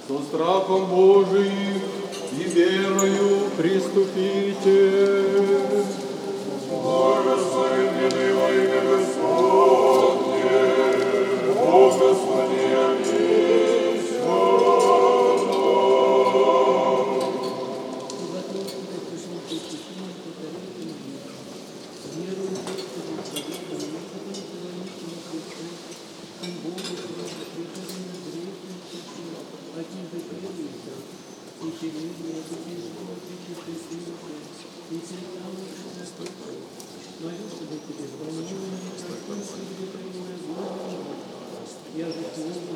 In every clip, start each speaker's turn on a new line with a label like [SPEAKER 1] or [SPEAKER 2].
[SPEAKER 1] со страхом Божиим и верою приступите. Благословенный во имя Господне, Бог Господи, явися.
[SPEAKER 2] Я же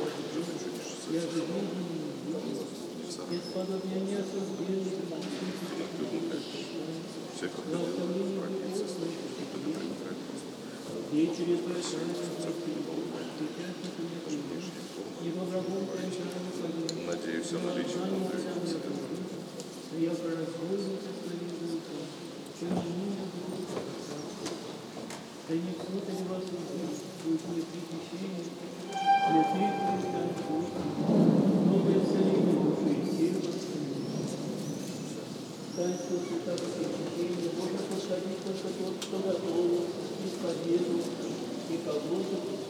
[SPEAKER 2] и сподобия создел, и через его врагом
[SPEAKER 3] надеюсь на личную
[SPEAKER 2] я поразбойница своих звуков, что не да не кто-то не вас будет не причащение, святых христиан, новое исцеление души и тела, таинство святого причащения можно подходить только тот, кто готов, исповедует и колотит